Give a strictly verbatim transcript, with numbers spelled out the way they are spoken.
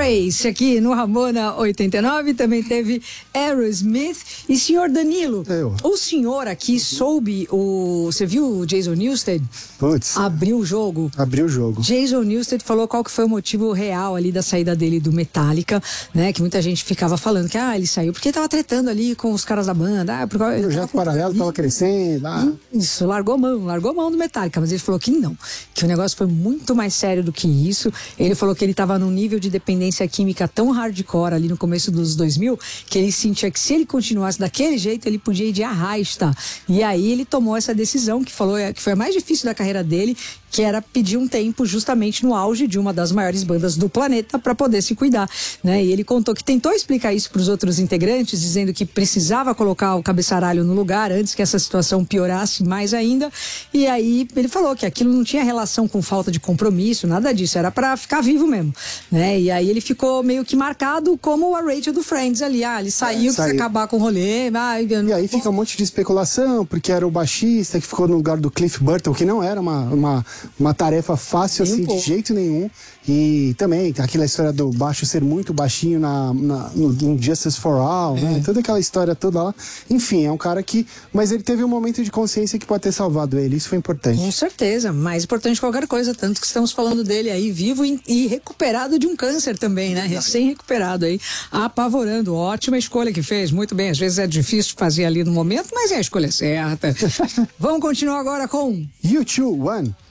Trace aqui no Ramona oitenta e nove, também teve Aerosmith. E senhor Danilo, Eu. o senhor aqui soube, o, você viu o Jason Newsted? Putz. Abriu o jogo. Abriu o jogo. Jason Newsted falou qual que foi o motivo real ali da saída dele do Metallica, né? Que muita gente ficava falando que ah, ele saiu porque tava tretando ali com os caras da banda. Ah, porque O projeto paralelo tava crescendo. Ah. Isso, largou mão, largou mão do Metallica, mas ele falou que não, que o negócio foi muito mais sério do que isso. Ele falou que ele tava num nível de dependência química tão hardcore ali no começo dos dois mil, que ele sentia que se ele continuasse daquele jeito, ele podia ir de arrasta. E aí ele tomou essa decisão, que falou que foi a mais difícil da carreira dele, que era pedir um tempo justamente no auge de uma das maiores bandas do planeta para poder se cuidar, né? E ele contou que tentou explicar isso para os outros integrantes, dizendo que precisava colocar o cabeçaralho no lugar antes que essa situação piorasse mais ainda. E aí ele falou que aquilo não tinha relação com falta de compromisso, nada disso, era para ficar vivo mesmo, né? E aí ele ficou meio que marcado como a Rachel do Friends ali, ah, ele saiu, é, quis acabar com o rolê, ah, e aí fica um monte de especulação, porque era o baixista que ficou no lugar do Cliff Burton, que não era uma, uma, uma tarefa fácil assim, um de jeito nenhum. E também aquela história do baixo ser muito baixinho na, na, no Justice for All, né? É. Toda aquela história toda lá. Enfim, é um cara que... Mas ele teve um momento de consciência que pode ter salvado ele. Isso foi importante. Com certeza. Mais importante que qualquer coisa. Tanto que estamos falando dele aí vivo e, e recuperado de um câncer também, né? Recém-recuperado aí. Apavorando. Ótima escolha que fez. Muito bem. Às vezes é difícil fazer ali no momento, mas é a escolha certa. Vamos continuar agora com... U dois, One.